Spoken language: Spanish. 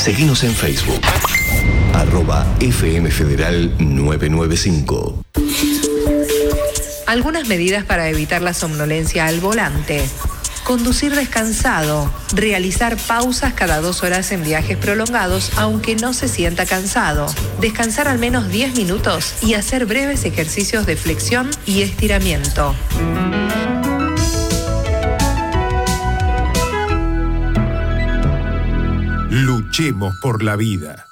Seguinos en Facebook. @FM Federal 995. Algunas medidas para evitar la somnolencia al volante. Conducir descansado. Realizar pausas cada 2 horas en viajes prolongados, aunque no se sienta cansado. Descansar al menos 10 minutos y hacer breves ejercicios de flexión y estiramiento. Luchemos por la vida.